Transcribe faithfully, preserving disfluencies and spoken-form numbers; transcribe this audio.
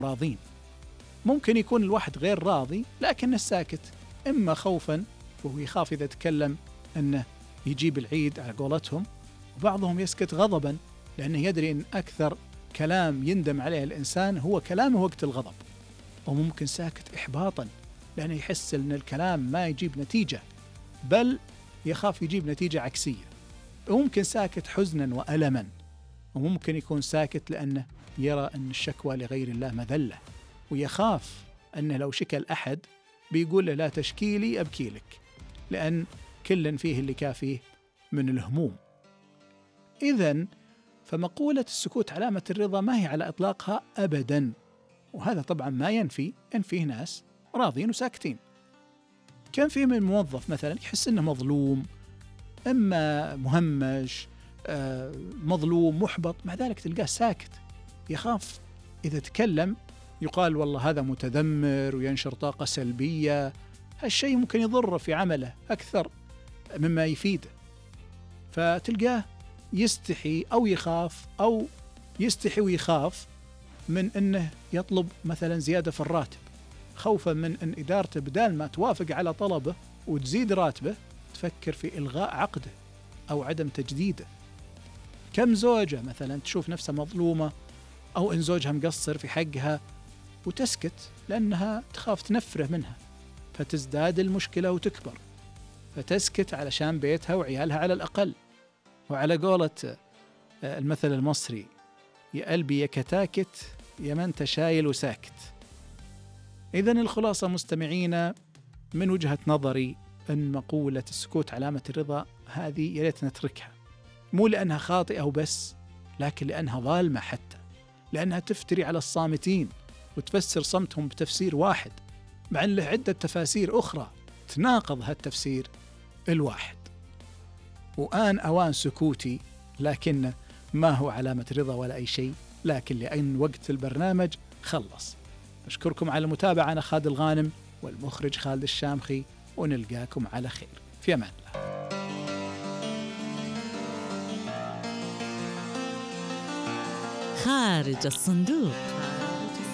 راضين. ممكن يكون الواحد غير راضي لكنه ساكت، إما خوفاً وهو يخاف إذا تكلم أنه يجيب العيد على قولتهم، وبعضهم يسكت غضباً لأنه يدري أن أكثر كلام يندم عليه الإنسان هو كلامه وقت الغضب. وممكن ساكت إحباطاً لأنه يحس أن الكلام ما يجيب نتيجة، بل يخاف يجيب نتيجة عكسية. وممكن ساكت حزناً وألماً، وممكن يكون ساكت لأنه يرى أن الشكوى لغير الله مذلة، ويخاف أنه لو شكى الأحد بيقول له لا تشكيلي أبكي لك، لأن كل فيه اللي كافيه من الهموم. إذن فمقولة السكوت علامة الرضا ما هي على إطلاقها أبداً، وهذا طبعاً ما ينفي أن فيه ناس راضين وساكتين. كان فيه من موظف مثلاً يحس أنه مظلوم، إما مهمش، آه مظلوم، محبط، مع ذلك تلقاه ساكت، يخاف إذا تكلم يقال والله هذا متذمر وينشر طاقة سلبية، هالشيء ممكن يضره في عمله أكثر مما يفيده. فتلقاه يستحي أو يخاف، أو يستحي ويخاف من أنه يطلب مثلا زيادة في الراتب، خوفا من أن إدارته بدال ما توافق على طلبه وتزيد راتبه تفكر في إلغاء عقده أو عدم تجديده. كم زوجة مثلا تشوف نفسها مظلومة أو إن زوجها مقصر في حقها وتسكت لأنها تخاف تنفره منها، فتزداد المشكلة وتكبر، فتسكت علشان بيتها وعيالها على الأقل. وعلى قولة المثل المصري، يا قلبي يا كتاكت يا من تشايل وساكت. إذن الخلاصة مستمعينا، من وجهة نظري أن مقولة السكوت علامة الرضا هذه يا ريت نتركها، مو لأنها خاطئة وبس، لكن لأنها ظالمة، حتى لأنها تفتري على الصامتين وتفسر صمتهم بتفسير واحد مع أن له عدة تفاسير أخرى تناقض هالتفسير الواحد. وآن أوان سكوتي، لكن ما هو علامة رضا ولا أي شيء، لكن لأن وقت البرنامج خلص. أشكركم على المتابعة. أنا خالد الغانم والمخرج خالد الشامخي، ونلقاكم على خير، في أمان الله. خارج الصندوق.